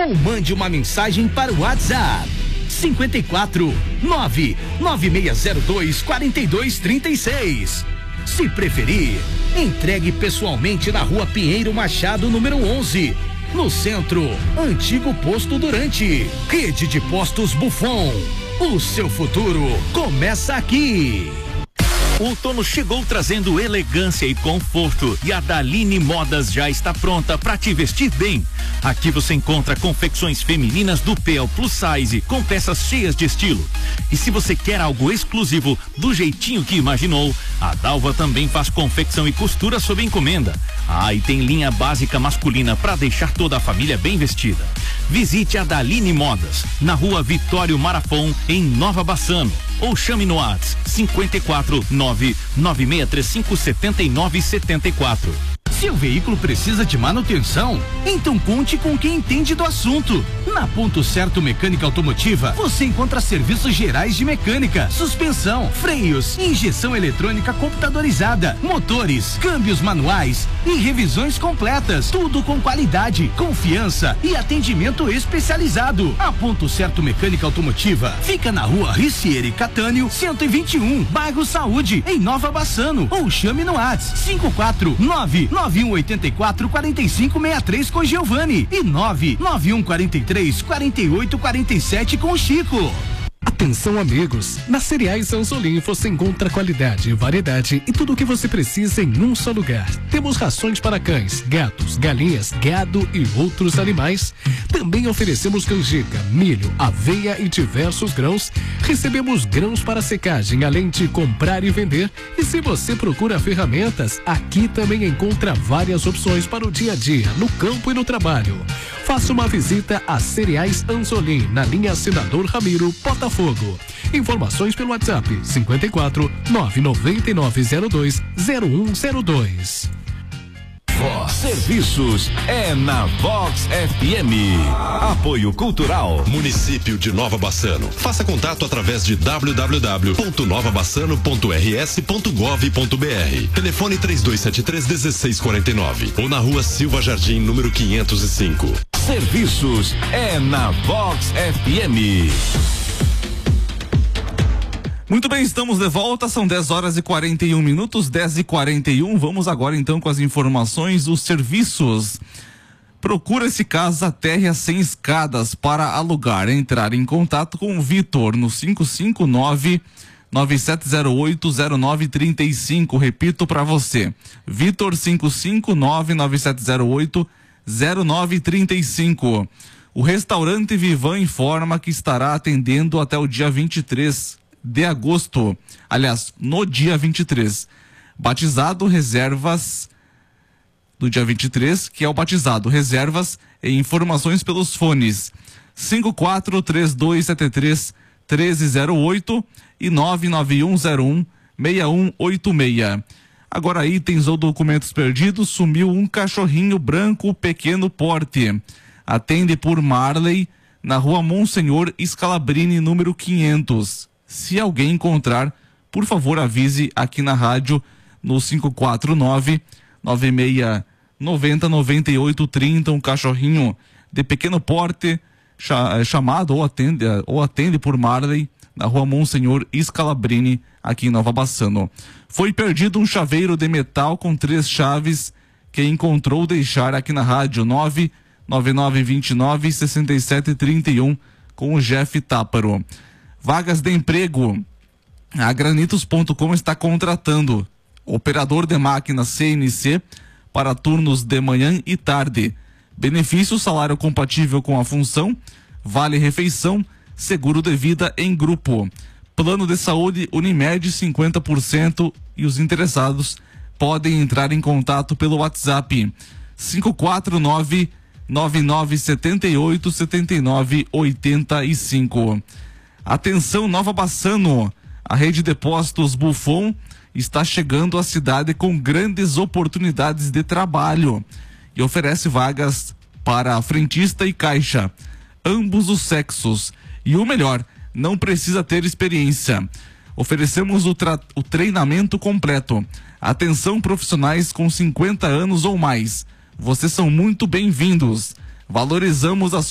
ou mande uma mensagem para o WhatsApp 54 99602 4236. Se preferir, entregue pessoalmente na Rua Pinheiro Machado, número 11, no centro, antigo posto Durante. Rede de Postos Buffon. O seu futuro começa aqui. O outono chegou trazendo elegância e conforto e a Daline Modas já está pronta para te vestir bem. Aqui você encontra confecções femininas do P ao plus size com peças cheias de estilo. E se você quer algo exclusivo do jeitinho que imaginou, a Dalva também faz confecção e costura sob encomenda. E tem linha básica masculina para deixar toda a família bem vestida. Visite a Daline Modas na Rua Vitório Marafon, em Nova Bassano, ou chame no WhatsApp 54 99635 7974. Seu veículo precisa de manutenção? Então conte com quem entende do assunto. Na Ponto Certo Mecânica Automotiva, você encontra serviços gerais de mecânica, suspensão, freios, injeção eletrônica computadorizada, motores, câmbios manuais e revisões completas. Tudo com qualidade, confiança e atendimento especializado. A Ponto Certo Mecânica Automotiva fica na Rua Ricieri Catânio 121, bairro Saúde, em Nova Bassano, ou chame no WhatsApp 54991844563 com Giovanni e 991434847 com Chico. Atenção, amigos, nas Cereais Anzolim você encontra qualidade, variedade e tudo o que você precisa em um só lugar. Temos rações para cães, gatos, galinhas, gado e outros animais. Também oferecemos canjica, milho, aveia e diversos grãos. Recebemos grãos para secagem, além de comprar e vender. E se você procura ferramentas, aqui também encontra várias opções para o dia a dia, no campo e no trabalho. Faça uma visita a Cereais Anzolim, na linha Senador Ramiro, Botafogo. Informações pelo WhatsApp 54 99902 0102. Vox Serviços é na Vox FM. Apoio Cultural Município de Nova Bassano. Faça contato através de www.novabassano.rs.gov.br. Telefone 3273-1649 ou na Rua Silva Jardim, número 505. Serviços é na Vox FM. Muito bem, estamos de volta, são 10h41, 10h41. Vamos agora então com as informações dos serviços. Procura-se casa térrea sem escadas para alugar. Entrar em contato com o Vitor no 559-9708-0935. Repito para você, Vitor 559-9708-0935. O restaurante Vivan informa que estará atendendo até o dia 23 de agosto, aliás, no dia 23. Batizado, reservas do dia 23, que é o batizado, reservas e informações pelos fones 543273-1308 e 99101-6186. Agora, itens ou documentos perdidos: sumiu um cachorrinho branco pequeno porte. Atende por Marley, na Rua Monsenhor Scalabrini, número 500. Se alguém encontrar, por favor avise aqui na rádio no 549-9690-9830, um cachorrinho de pequeno porte chamado ou atende por Marley, na Rua Monsenhor Scalabrini, aqui em Nova Bassano. Foi perdido um chaveiro de metal com 3 chaves que encontrou deixar aqui na rádio 99929-6731 com o Jeff Táparo. Vagas de emprego. A Granitos.com está contratando operador de máquina CNC para turnos de manhã e tarde. Benefício: salário compatível com a função, vale refeição, seguro de vida em grupo. Plano de saúde Unimed 50%, e os interessados podem entrar em contato pelo WhatsApp 549-9978-7985. Atenção, Nova Bassano, a rede de postos Buffon está chegando à cidade com grandes oportunidades de trabalho e oferece vagas para frentista e caixa, ambos os sexos. E o melhor, não precisa ter experiência. Oferecemos o treinamento completo. Atenção, profissionais com 50 anos ou mais. Vocês são muito bem-vindos. Valorizamos a